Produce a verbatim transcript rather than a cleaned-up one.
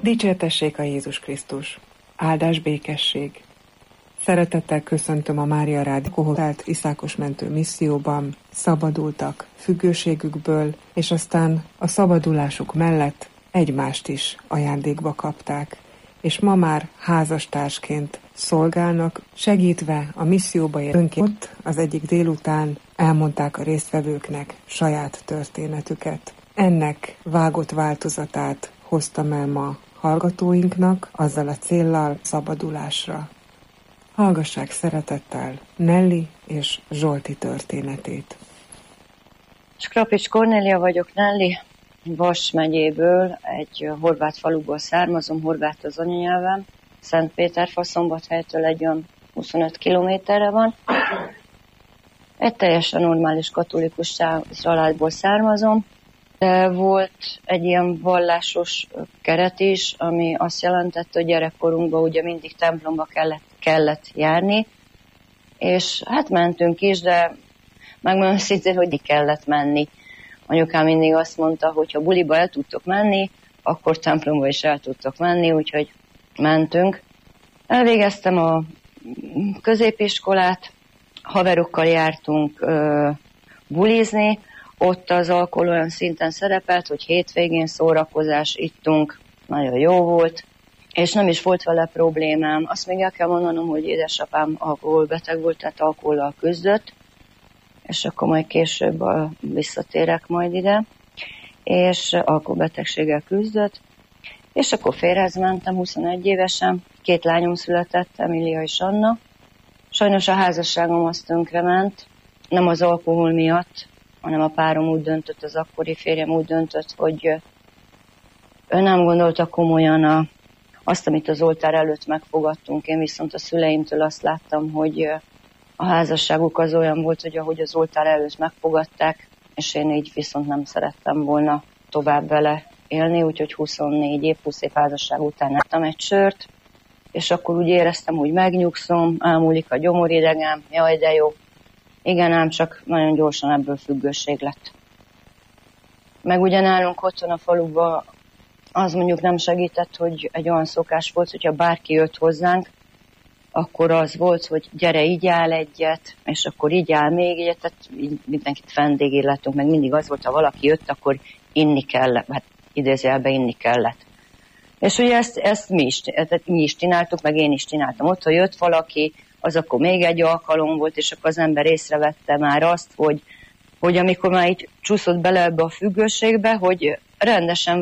Dicsértessék a Jézus Krisztus! Áldás, békesség! Szeretettel köszöntöm a Mária Rádiót Iszákos Mentő Misszióban. Szabadultak függőségükből, és aztán a szabadulásuk mellett egymást is ajándékba kapták, és ma már házastársként szolgálnak, segítve a misszióba önként. Az egyik délután elmondták a résztvevőknek saját történetüket. Ennek vágott változatát hoztam el ma hallgatóinknak, azzal a céllal szabadulásra. Hallgassák szeretettel Nelly és Zsolti történetét. Skrapics Kornélia vagyok, Nelly, Vas megyéből, egy horvát faluból származom, horvát az anyanyelvem, Szentpéterfaszombathelytől egy olyan huszonöt kilométerre van. Egy teljesen normális katolikus családból származom, de volt egy ilyen vallásos keret is, ami azt jelentette, hogy gyerekkorunkban ugye mindig templomba kellett, kellett járni, és hát mentünk is, de megmondom szintén, hogy kellett menni. Anyukám mindig azt mondta, hogy ha buliba el tudtok menni, akkor templomba is el tudtok menni, úgyhogy mentünk. Elvégeztem a középiskolát, haverokkal jártunk ö, bulizni, ott az alkohol olyan szinten szerepelt, hogy hétvégén szórakozás, ittunk, nagyon jó volt, és nem is volt vele problémám. Azt még el kell mondanom, hogy édesapám alkoholbeteg volt, tehát alkohollal küzdött, és akkor majd később visszatérek majd ide, és alkoholbetegséggel küzdött, és akkor férjhez mentem huszonegy évesen, két lányom született, Emília és Anna. Sajnos a házasságom az tönkrement, nem az alkohol miatt, hanem a párom úgy döntött, az akkori férjem úgy döntött, hogy ő nem gondolta komolyan a, azt, amit az oltár előtt megfogadtunk. Én viszont a szüleimtől azt láttam, hogy a házasságuk az olyan volt, hogy ahogy az oltár előtt megfogadták, és én így viszont nem szerettem volna tovább vele élni, úgyhogy huszonnégy év, húsz év házasság után ettem egy sört, és akkor úgy éreztem, hogy megnyugszom, elmúlik a gyomoridegem, jaj de jó. Igen, ám csak nagyon gyorsan ebből függőség lett. Meg ugye nálunk otthon a faluban az mondjuk nem segített, hogy egy olyan szokás volt, hogyha bárki jött hozzánk, akkor az volt, hogy gyere, igyál egyet, és akkor igyál még egyet, tehát így mindenkit vendégé láttunk, meg mindig az volt, ha valaki jött, akkor inni kellett, hát idézőjelben inni kellett. És ugye ezt, ezt mi, is, tehát mi is csináltuk, meg én is csináltam. Ott, ha jött valaki, az akkor még egy alkalom volt, és akkor az ember észrevette már azt, hogy, hogy amikor már így csúszott bele ebbe a függőségbe, hogy rendesen